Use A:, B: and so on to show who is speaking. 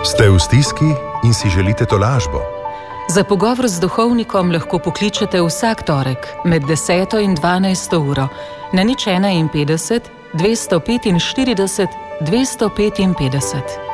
A: Ste v stiski in si želite tolažbo?
B: Za pogovor z duhovnikom lahko pokličete vsak torek med 10. in 12. uro na 051 245 255.